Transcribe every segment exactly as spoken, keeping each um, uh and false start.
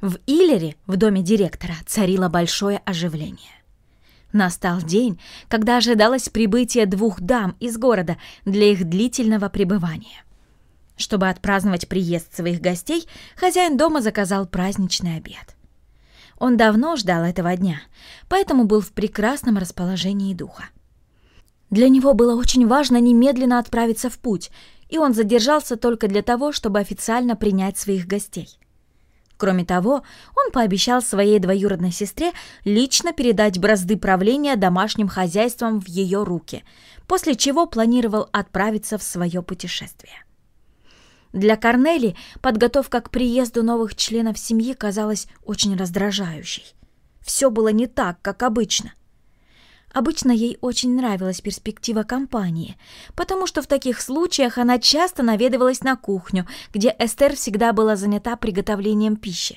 В Иллере, в доме директора, царило большое оживление. Настал день, когда ожидалось прибытие двух дам из города для их длительного пребывания. Чтобы отпраздновать приезд своих гостей, хозяин дома заказал праздничный обед. Он давно ждал этого дня, поэтому был в прекрасном расположении духа. Для него было очень важно немедленно отправиться в путь, и он задержался только для того, чтобы официально принять своих гостей. Кроме того, он пообещал своей двоюродной сестре лично передать бразды правления домашним хозяйством в ее руки, после чего планировал отправиться в свое путешествие. Для Корнели подготовка к приезду новых членов семьи казалась очень раздражающей. Все было не так, как обычно. Обычно ей очень нравилась перспектива компании, потому что в таких случаях она часто наведывалась на кухню, где Эстер всегда была занята приготовлением пищи.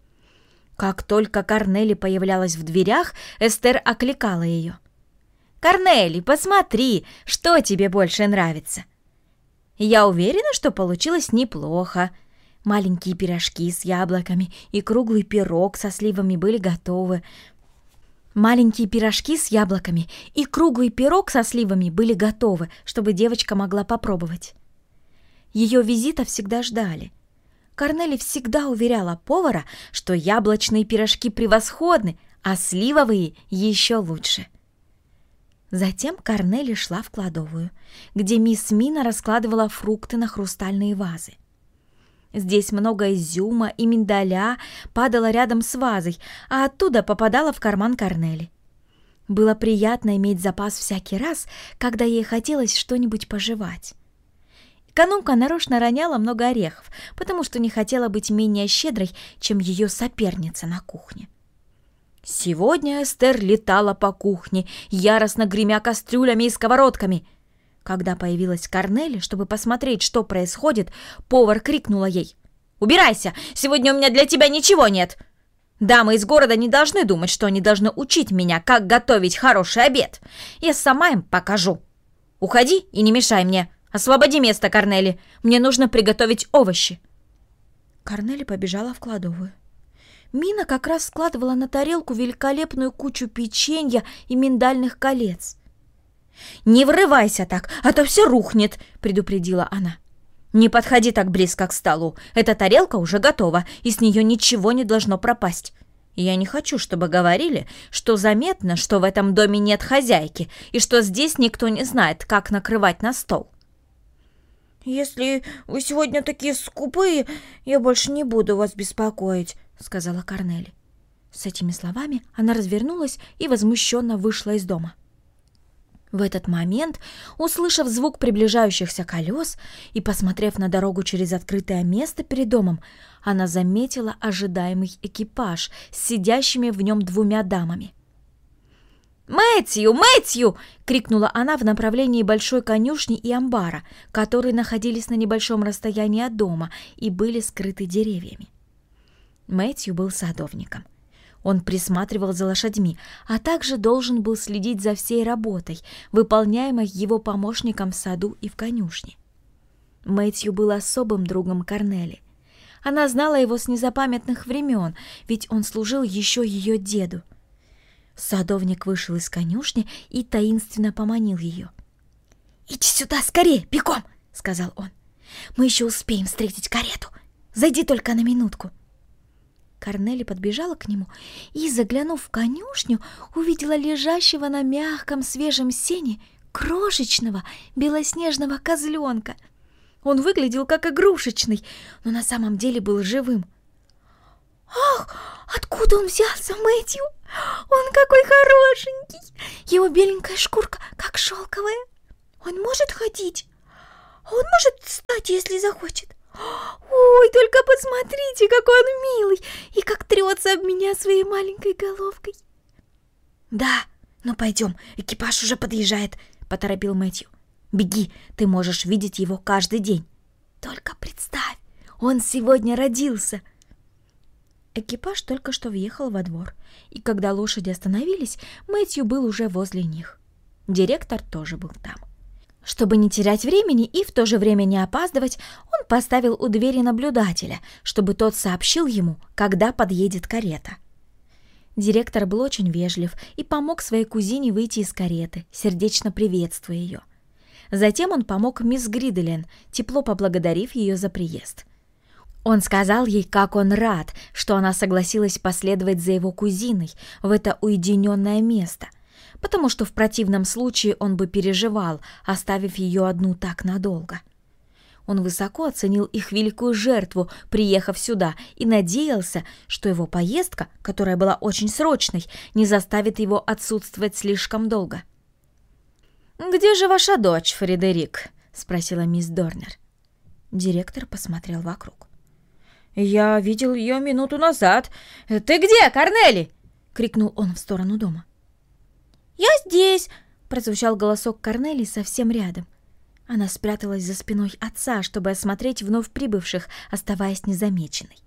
Как только Корнели появлялась в дверях, Эстер окликала ее. «Корнели, посмотри, что тебе больше нравится?» «Я уверена, что получилось неплохо. Маленькие пирожки с яблоками и круглый пирог со сливами были готовы». Маленькие пирожки с яблоками и круглый пирог со сливами были готовы, чтобы девочка могла попробовать. Ее визита всегда ждали. Корнели всегда уверяла повара, что яблочные пирожки превосходны, а сливовые еще лучше. Затем Корнели шла в кладовую, где мисс Мина раскладывала фрукты на хрустальные вазы. Здесь много изюма и миндаля падало рядом с вазой, а оттуда попадало в карман Корнели. Было приятно иметь запас всякий раз, когда ей хотелось что-нибудь пожевать. Экономка нарочно роняла много орехов, потому что не хотела быть менее щедрой, чем ее соперница на кухне. Сегодня Эстер летала по кухне, яростно гремя кастрюлями и сковородками. Когда появилась Корнели, чтобы посмотреть, что происходит, повар крикнула ей: «Убирайся! Сегодня у меня для тебя ничего нет! Дамы из города не должны думать, что они должны учить меня, как готовить хороший обед. Я сама им покажу. Уходи и не мешай мне. Освободи место, Корнели. Мне нужно приготовить овощи». Корнели побежала в кладовую. Мина как раз складывала на тарелку великолепную кучу печенья и миндальных колец. «Не врывайся так, а то все рухнет», — предупредила она. «Не подходи так близко к столу. Эта тарелка уже готова, и с нее ничего не должно пропасть. Я не хочу, чтобы говорили, что заметно, что в этом доме нет хозяйки, и что здесь никто не знает, как накрывать на стол». «Если вы сегодня такие скупые, я больше не буду вас беспокоить», — сказала Корнели. С этими словами она развернулась и возмущенно вышла из дома. В этот момент, услышав звук приближающихся колес и посмотрев на дорогу через открытое место перед домом, она заметила ожидаемый экипаж с сидящими в нем двумя дамами. «Мэтью! Мэтью!» — крикнула она в направлении большой конюшни и амбара, которые находились на небольшом расстоянии от дома и были скрыты деревьями. Мэтью был садовником. Он присматривал за лошадьми, а также должен был следить за всей работой, выполняемой его помощником в саду и в конюшне. Мэтью был особым другом Корнели. Она знала его с незапамятных времен, ведь он служил еще ее деду. Садовник вышел из конюшни и таинственно поманил ее. «Иди сюда скорее, бегом!» — сказал он. «Мы еще успеем встретить карету. Зайди только на минутку». Корнели подбежала к нему и, заглянув в конюшню, увидела лежащего на мягком свежем сене крошечного белоснежного козленка. Он выглядел как игрушечный, но на самом деле был живым. «Ах, откуда он взялся, Мэтью? Он какой хорошенький! Его беленькая шкурка, как шелковая. Он может ходить? Он может встать, если захочет. Ой, только посмотрите, какой он милый и как трется об меня своей маленькой головкой». «Да, ну пойдем, экипаж уже подъезжает», — поторопил Мэтью. «Беги, ты можешь видеть его каждый день. Только представь, он сегодня родился». Экипаж только что въехал во двор, и когда лошади остановились, Мэтью был уже возле них. Директор тоже был там. Чтобы не терять времени и в то же время не опаздывать, он поставил у двери наблюдателя, чтобы тот сообщил ему, когда подъедет карета. Директор был очень вежлив и помог своей кузине выйти из кареты, сердечно приветствуя ее. Затем он помог мисс Гриделен, тепло поблагодарив ее за приезд. Он сказал ей, как он рад, что она согласилась последовать за его кузиной в это уединенное место, потому что в противном случае он бы переживал, оставив ее одну так надолго. Он высоко оценил их великую жертву, приехав сюда, и надеялся, что его поездка, которая была очень срочной, не заставит его отсутствовать слишком долго. «Где же ваша дочь, Фредерик?» — спросила мисс Дорнер. Директор посмотрел вокруг. «Я видел ее минуту назад. Ты где, Корнели?» — крикнул он в сторону дома. «Я здесь!» — прозвучал голосок Корнели совсем рядом. Она спряталась за спиной отца, чтобы осмотреть вновь прибывших, оставаясь незамеченной.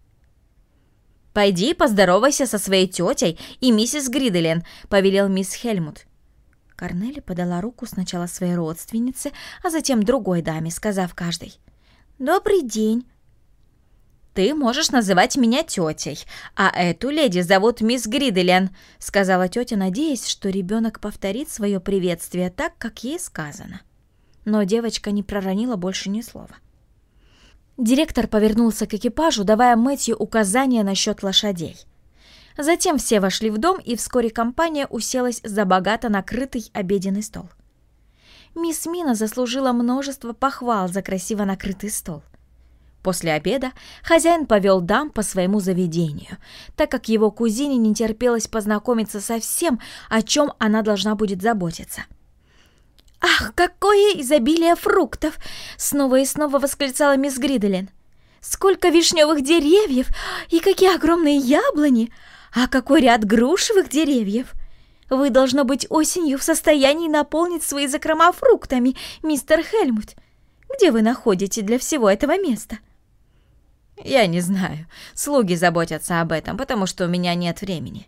«Пойди поздоровайся со своей тетей и миссис Гриделен», — повелел мисс Хельмут. Корнели подала руку сначала своей родственнице, а затем другой даме, сказав каждой: «Добрый день». «Ты можешь называть меня тетей, а эту леди зовут мисс Гриделен», — сказала тетя, надеясь, что ребенок повторит свое приветствие так, как ей сказано. Но девочка не проронила больше ни слова. Директор повернулся к экипажу, давая Мэтью указания насчет лошадей. Затем все вошли в дом, и вскоре компания уселась за богато накрытый обеденный стол. Мисс Мина заслужила множество похвал за красиво накрытый стол. После обеда хозяин повел дам по своему заведению, так как его кузине не терпелось познакомиться со всем, о чем она должна будет заботиться. «Ах, какое изобилие фруктов!» — снова и снова восклицала мисс Гриделен. «Сколько вишневых деревьев! И какие огромные яблони! А какой ряд грушевых деревьев! Вы, должно быть, осенью в состоянии наполнить свои закрома фруктами, мистер Хельмут. Где вы находите для всего этого места?» «Я не знаю. Слуги заботятся об этом, потому что у меня нет времени».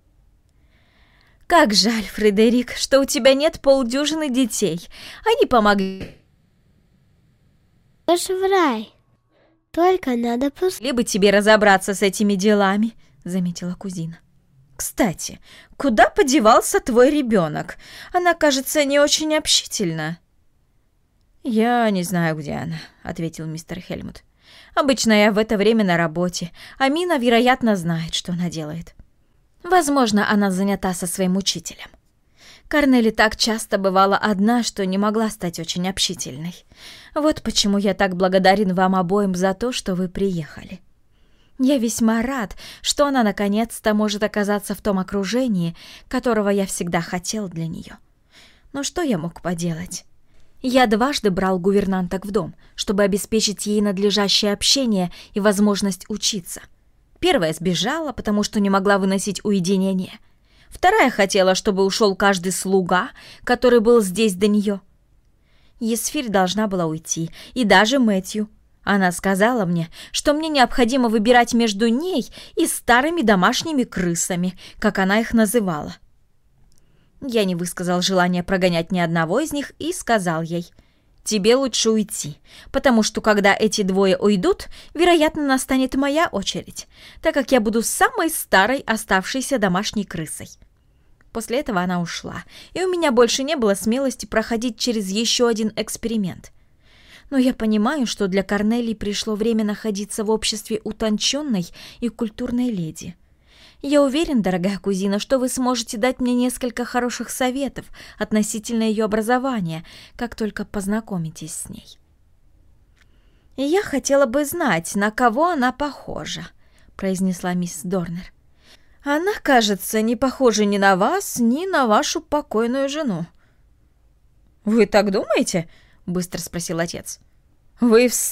«Как жаль, Фредерик, что у тебя нет полдюжины детей. Они помогли. Тоже в рай. Только надо просто... Либо тебе разобраться с этими делами», — заметила кузина. «Кстати, куда подевался твой ребенок? Она, кажется, не очень общительна». «Я не знаю, где она», — ответил мистер Хельмут. «Обычно я в это время на работе, а Мина, вероятно, знает, что она делает. Возможно, она занята со своим учителем. Корнели так часто бывала одна, что не могла стать очень общительной. Вот почему я так благодарен вам обоим за то, что вы приехали. Я весьма рад, что она наконец-то может оказаться в том окружении, которого я всегда хотел для нее. Но что я мог поделать? Я дважды брал гувернанток в дом, чтобы обеспечить ей надлежащее общение и возможность учиться. Первая сбежала, потому что не могла выносить уединение. Вторая хотела, чтобы ушел каждый слуга, который был здесь до нее. Есфирь должна была уйти, и даже Мэтью. Она сказала мне, что мне необходимо выбирать между ней и старыми домашними крысами, как она их называла. Я не высказал желания прогонять ни одного из них и сказал ей: «Тебе лучше уйти, потому что когда эти двое уйдут, вероятно, настанет моя очередь, так как я буду самой старой оставшейся домашней крысой». После этого она ушла, и у меня больше не было смелости проходить через еще один эксперимент. Но я понимаю, что для Корнелии пришло время находиться в обществе утонченной и культурной леди. Я уверен, дорогая кузина, что вы сможете дать мне несколько хороших советов относительно ее образования, как только познакомитесь с ней. «И я хотела бы знать, на кого она похожа», — произнесла мисс Дорнер. «Она, кажется, не похожа ни на вас, ни на вашу покойную жену». «Вы так думаете?» — быстро спросил отец. «Вы в